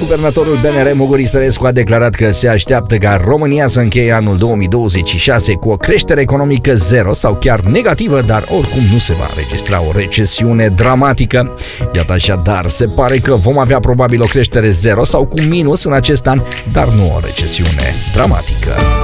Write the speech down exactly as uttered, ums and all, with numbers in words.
Guvernatorul B N R Mugur Isărescu a declarat că se așteaptă ca România să încheie anul două mii douăzeci și șase cu o creștere economică zero sau chiar negativă, dar oricum nu se va înregistra o recesiune dramatică. Iată așadar, se pare că vom avea probabil o creștere zero sau cu minus în acest an, dar nu o recesiune dramatică.